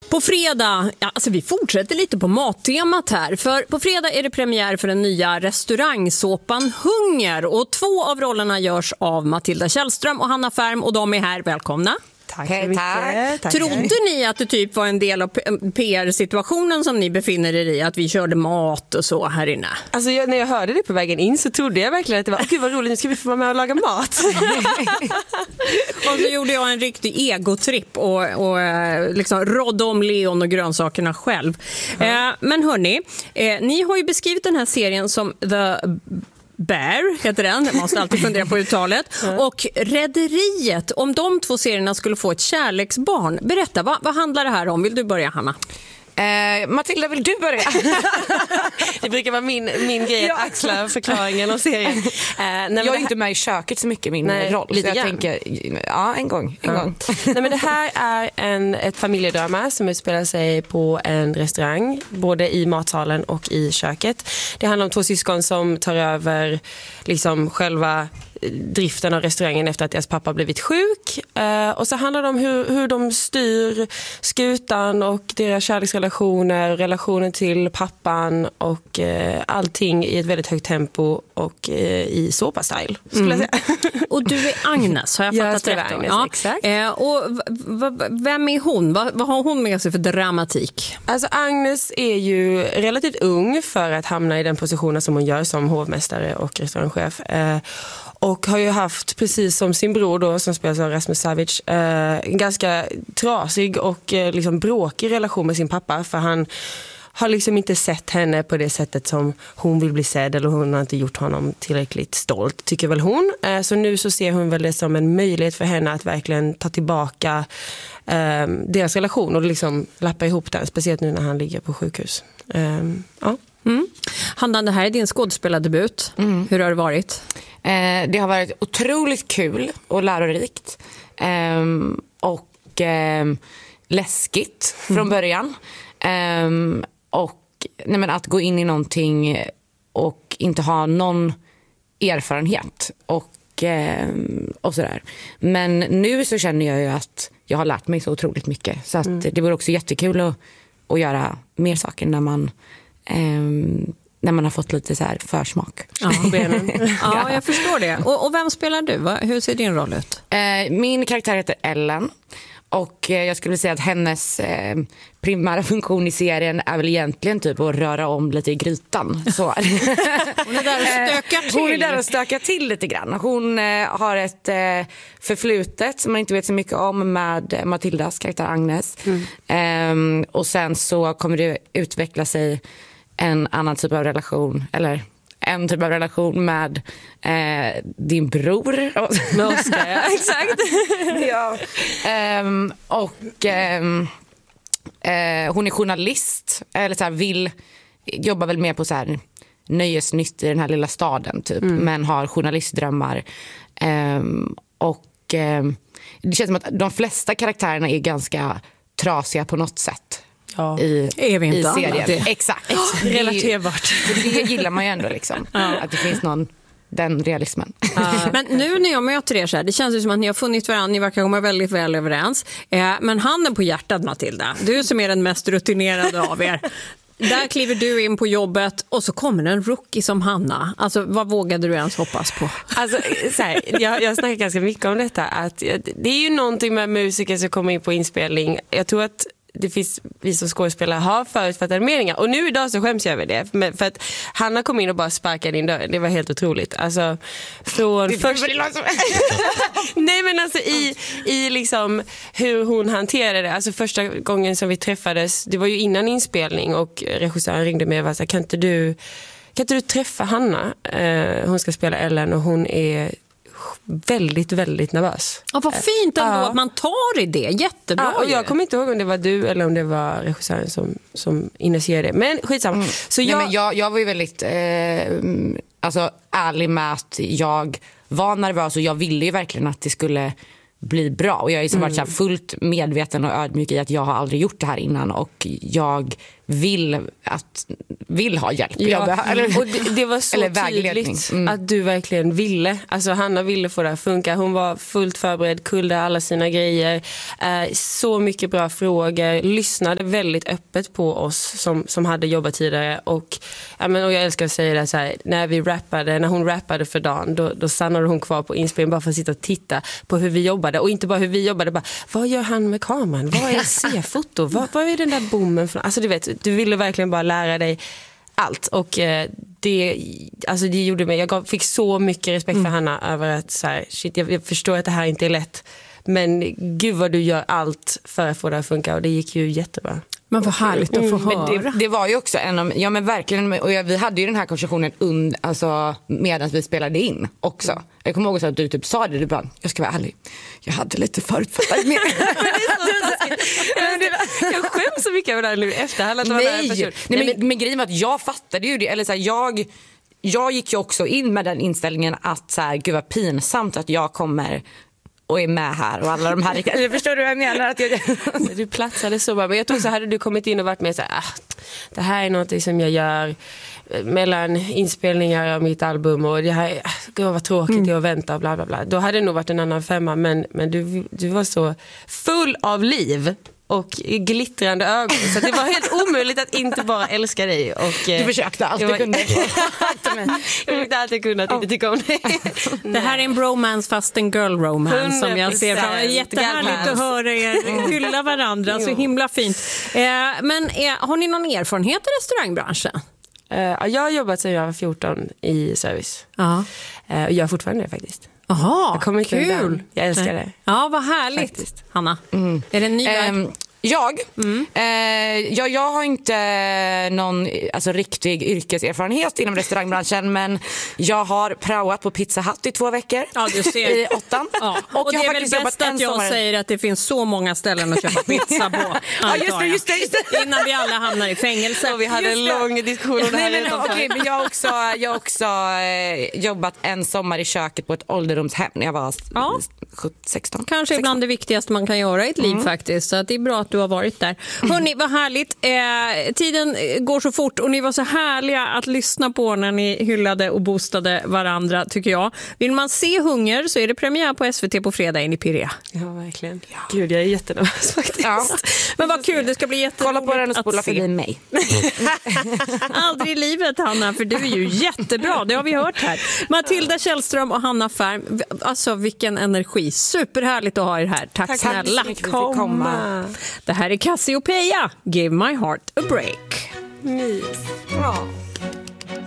På fredag, vi fortsätter lite på mattemat här. För på fredag är det premiär för den nya restaurangsåpan Hunger. Och 2 av rollerna görs av Matilda Källström och Hanna Färm. Och de är här, välkomna. Tack så mycket. Tack. Trodde ni att det typ var en del av PR-situationen som ni befinner er i? Att vi körde mat och så här inne? Alltså när jag hörde det på vägen in så trodde jag verkligen att det var gud vad roligt, nu ska vi få vara med och laga mat. Och så gjorde jag en riktig egotripp och liksom rådde om Leon och grönsakerna själv. Men hörni, ni har ju beskrivit den här serien som The Bear heter den, man måste alltid fundera på uttalet. Och Rederiet, om de 2 serierna skulle få ett kärleksbarn. Berätta, vad handlar det här om? Vill du börja, Hanna? Matilda, vill du börja? Det brukar vara min grej att axla förklaringen av serien. Jag är inte med i köket så mycket min roll. Lite så jag tänker, en gång. Nej, men det här är ett familjedrama som utspelar sig på en restaurang, både i matsalen och i köket. Det handlar om 2 syskon som tar över liksom själva driften av restaurangen efter att deras pappa blivit sjuk. Och så handlar det om hur de styr skutan och deras kärleksrelationer, relationen till pappan och allting i ett väldigt högt tempo och i såpa-style, skulle jag säga. Och du är Agnes, har jag fattat rätt? Agnes, ja. exakt. Och vem är hon? Vad har hon med sig för dramatik? Alltså Agnes är ju relativt ung för att hamna i den positionen som hon gör som hovmästare och restaurangchef. Och har ju haft, precis som sin bror då, som spelas av Rasmus Savage, en ganska trasig och liksom bråkig relation med sin pappa. För han har liksom inte sett henne på det sättet som hon vill bli sedd, eller hon har inte gjort honom tillräckligt stolt, tycker väl hon. Så nu så ser hon väl det som en möjlighet för henne att verkligen ta tillbaka deras relation och liksom lappa ihop den, speciellt nu när han ligger på sjukhus. Hanna, det här är din skådespelardebut. Hur har det varit? Det har varit otroligt kul och lärorikt. Och läskigt från början. Och att gå in i någonting och inte ha någon erfarenhet och sådär. Men nu så känner jag ju att jag har lärt mig så otroligt mycket. Så att det vore också jättekul att göra mer saker när man har fått lite så här försmak på benen. Ja, jag förstår det. Och vem spelar du? Hur ser din roll ut? Min karaktär heter Ellen. Och jag skulle säga att hennes primära funktion i serien är väl egentligen typ att röra om lite i grytan. Så. Hon är där och stökar till. Hon är där och stökar till lite grann. Hon har ett förflutet som man inte vet så mycket om med Matildas karaktär Agnes. Och sen så kommer det utveckla sig en annan typ av relation, eller en typ av relation med din bror. Med Oskar, ja, exakt. Ja. Hon är journalist, eller så här, jobbar väl mer på så här nöjesnytt i den här lilla staden typ, men har journalistdrömmar. Det känns som att de flesta karaktärerna är ganska trasiga på något sätt. Ja. I serien. Exakt. Relaterbart. Det gillar man ju ändå liksom. Att det finns den realismen. Men nu när jag möter er så här, det känns ju som att ni har funnit varandra, ni verkar komma väldigt väl överens. Men handen på hjärtat, Matilda, du som är den mest rutinerade av er. Där kliver du in på jobbet och så kommer en rookie som Hanna. Alltså, vad vågade du ens hoppas på? Alltså, så här, jag snackar ganska mycket om detta. Att det är ju någonting med musiker som kommer in på inspelning. Jag tror att det finns, vi som skådespelare har förutfattade meningar. Och nu idag så skäms jag över det. För att Hanna kom in och bara sparkade in dörren. Det var helt otroligt. Alltså, från Nej, men alltså i liksom hur hon hanterade det. Alltså första gången som vi träffades, det var ju innan inspelning, och regissören ringde mig och var så här, kan inte du träffa Hanna? Hon ska spela Ellen och hon är väldigt, väldigt nervös. Ja, vad fint ändå att man tar i det. Jättebra. Och jag kommer inte ihåg om det var du eller om det var regissören som initierade det. Men skitsamma. Så jag var ju väldigt ärlig med att jag var nervös och jag ville ju verkligen att det skulle bli bra. Och jag är varit så här fullt medveten och ödmjuk i att jag har aldrig gjort det här innan, och jag vill ha hjälp. Ja, och det var så tydligt att du verkligen ville. Alltså Hanna ville få det att funka. Hon var fullt förberedd, kunde alla sina grejer. Så mycket bra frågor. Lyssnade väldigt öppet på oss som hade jobbat tidigare. Och jag älskar att säga det så här, när hon rappade för dagen, då stannade hon kvar på inspelningen bara för att sitta och titta på hur vi jobbade. Och inte bara hur vi jobbade, bara vad gör han med kameran? Vad är C-foto? vad är den där bommen för? Alltså du ville verkligen bara lära dig allt. Och det gjorde mig, jag fick så mycket respekt för Hanna över att så här, shit, jag förstår att det här inte är lätt, men gud vad du gör allt för att få det att funka, och det gick ju jättebra. Men vad härligt att få höra. Men det var ju också men verkligen, och vi hade ju den här konversationen medan vi spelade in också. Jag kommer ihåg att du typ sa det, du bara, jag ska vara ärlig, jag hade lite förutfattad med. Jag skäms så mycket över det här nu efterhand. Men grejen var att jag fattade ju det, eller så här, jag gick ju också in med den inställningen att så här, gud vad pinsamt att jag kommer och är med här och alla de här. Eller förstår du vad jag menar? Att du platsade så bra. Men jag tror så hade du kommit in och varit med så här, det här är något som jag gör mellan inspelningar av mitt album, och det här, gud vad tråkigt det är att vänta och bla bla bla. Då hade det nog varit en annan femma, men du var så full av liv och glittrande ögon, så det var helt omöjligt att inte bara älska dig. Och du försökte allt du kunde. Jag försökte allt jag kunde att inte tycka om dig. Det här är en bromance fast en girl romance som jag ser fram. Jättehärligt att höra er hylla varandra, så himla fint. Men har ni någon erfarenhet i restaurangbranschen? Jag har jobbat sedan jag var 14 i service. Och jag är fortfarande det faktiskt. Jaha, jag kommer inte kul. Jag älskar det. Ja, vad härligt. Faktiskt. Hanna, är det en ny väg? Jag har inte någon riktig yrkeserfarenhet inom restaurangbranschen, men jag har praoat på Pizza Hut i 2 veckor. Ja, du ser. I 8. Ja. Och det är väl bäst att jag säger att det finns så många ställen att köpa pizza på. Ja, just det. Innan vi alla hamnar i fängelse. Och vi hade en lång diskussion om det här. Men jag har också jobbat en sommar i köket på ett ålderdomshem när jag var 16. Kanske ibland det viktigaste man kan göra i ett liv faktiskt. Så att det är bra att du har varit där. Hörrni, vad härligt. Tiden går så fort och ni var så härliga att lyssna på när ni hyllade och boostade varandra, tycker jag. Vill man se Hunger så är det premiär på SVT på fredag in i Pirrea. Ja, verkligen. Ja. Gud, jag är jättenervös faktiskt. Ja. Men vad kul, det ska bli jätteroligt. Kolla på den och spola förbi mig. Aldrig i livet, Hanna, för du är ju jättebra. Det har vi hört här. Matilda Källström och Hanna Färm. Alltså, vilken energi. Superhärligt att ha er här. Tack snälla. Tack så mycket för att vi fick komma. Det här är Cassiopeia. Give my heart a break. Mys. Ja.